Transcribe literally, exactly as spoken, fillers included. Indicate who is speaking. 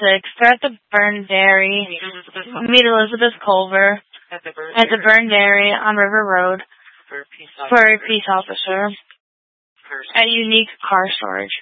Speaker 1: six, they're at the Burn Dairy. Meet Elizabeth Culver
Speaker 2: at the Burn
Speaker 1: at the
Speaker 2: Dairy
Speaker 1: Burn Dairy on River Road
Speaker 2: for a peace
Speaker 1: for
Speaker 2: officer.
Speaker 1: a peace officer
Speaker 2: First.
Speaker 1: at Unique Car Storage.